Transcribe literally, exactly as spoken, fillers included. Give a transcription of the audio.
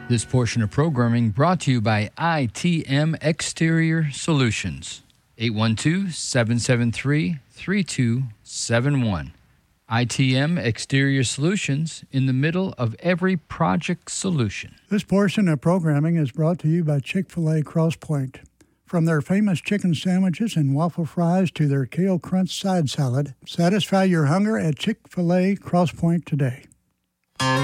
This portion of programming brought to you by I T M Exterior Solutions. eight one two, seven seven three, three two seven one. I T M Exterior Solutions, in the middle of every project solution. This portion of programming is brought to you by Chick-fil-A Cross Point. From their famous chicken sandwiches and waffle fries to their kale crunch side salad, satisfy your hunger at Chick-fil-A Cross Point today.